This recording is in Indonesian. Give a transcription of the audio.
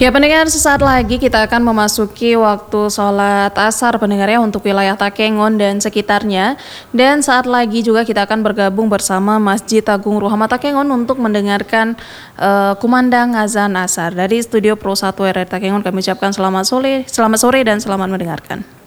Ya pendengar, sesaat lagi kita akan memasuki waktu sholat asar pendengarnya untuk wilayah Takengon dan sekitarnya. Dan saat lagi juga kita akan bergabung bersama Masjid Agung Ruhama Takengon untuk mendengarkan kumandang azan asar. Dari studio Pro 1 RRI Takengon kami ucapkan selamat sore dan selamat mendengarkan.